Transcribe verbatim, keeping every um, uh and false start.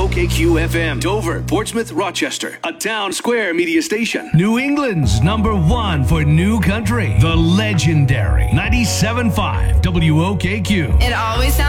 O K Q F M, Dover, Portsmouth, Rochester, a Town Square media station. New England's number one for new country, the legendary ninety-seven point five W O K Q. It always sounds